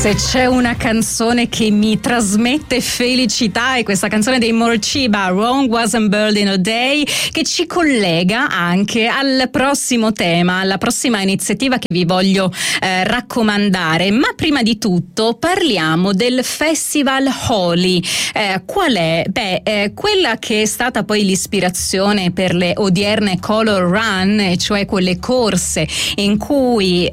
Se c'è una canzone che mi trasmette felicità è questa canzone dei Morcheeba, Rome Wasn't Built in a Day, che ci collega anche al prossimo tema, alla prossima iniziativa che vi voglio raccomandare. Ma prima di tutto parliamo del Festival Holi. Qual è? Quella che è stata poi l'ispirazione per le odierne Color Run, cioè quelle corse in cui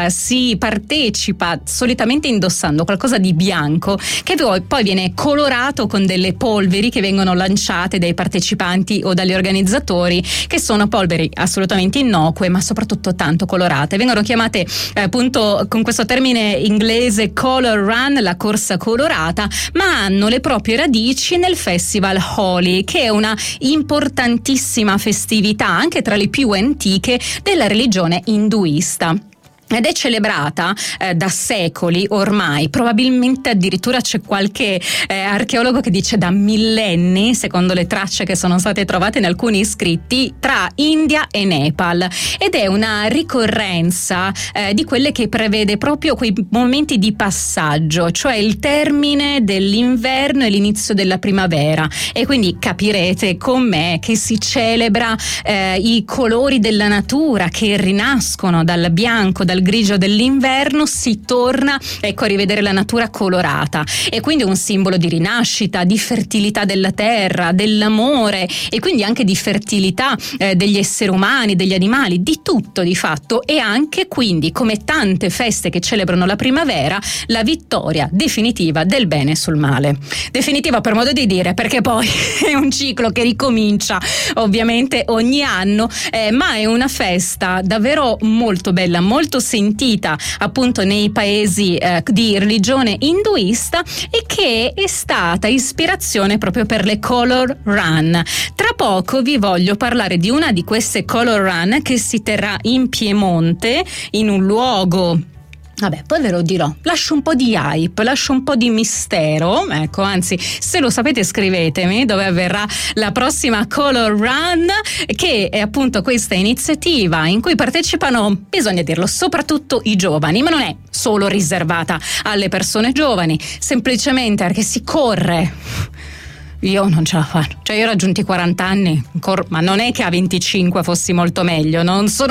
si partecipa solitamente indossando qualcosa di bianco che poi viene colorato con delle polveri che vengono lanciate dai partecipanti o dagli organizzatori, che sono polveri assolutamente innocue ma soprattutto tanto colorate. Vengono chiamate appunto con questo termine inglese Color Run, la corsa colorata, ma hanno le proprie radici nel Festival Holi, che è una importantissima festività anche tra le più antiche della religione induista. Ed è celebrata da secoli ormai, probabilmente addirittura c'è qualche archeologo che dice da millenni, secondo le tracce che sono state trovate in alcuni scritti, tra India e Nepal, ed è una ricorrenza di quelle che prevede proprio quei momenti di passaggio, cioè il termine dell'inverno e l'inizio della primavera, e quindi capirete con me che si celebra i colori della natura che rinascono dal bianco, dal grigio dell'inverno, si torna a rivedere la natura colorata, e quindi un simbolo di rinascita, di fertilità della terra, dell'amore, e quindi anche di fertilità degli esseri umani, degli animali, di tutto di fatto, e anche quindi, come tante feste che celebrano la primavera, la vittoria definitiva del bene sul male. Definitiva per modo di dire, perché poi è un ciclo che ricomincia ovviamente ogni anno, ma è una festa davvero molto bella, molto sentita appunto nei paesi di religione induista, e che è stata ispirazione proprio per le Color Run. Tra poco vi voglio parlare di una di queste Color Run che si terrà in Piemonte, in un luogo. Vabbè, poi ve lo dirò, lascio un po' di hype, lascio un po' di mistero, ecco, anzi, se lo sapete scrivetemi dove avverrà la prossima Color Run, che è appunto questa iniziativa in cui partecipano, bisogna dirlo, soprattutto i giovani, ma non è solo riservata alle persone giovani, semplicemente perché si corre. Io non ce la faccio, cioè io ho raggiunto i 40 anni, ma non è che a 25 fossi molto meglio, non sono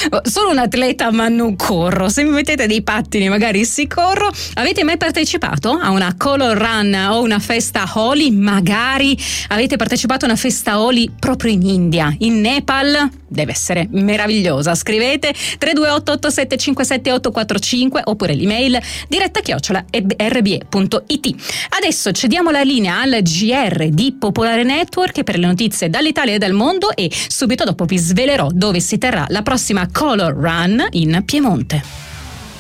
un atleta ma non corro. Se mi mettete dei pattini magari si corro. Avete mai partecipato a una Color Run o una festa Holi? Magari avete partecipato a una festa Holi proprio in India, in Nepal? Deve essere meravigliosa. Scrivete 328-8757-845 oppure l'email diretta@rbe.it. Adesso cediamo la linea al GR di Popolare Network per le notizie dall'Italia e dal mondo, e subito dopo vi svelerò dove si terrà la prossima Color Run in Piemonte.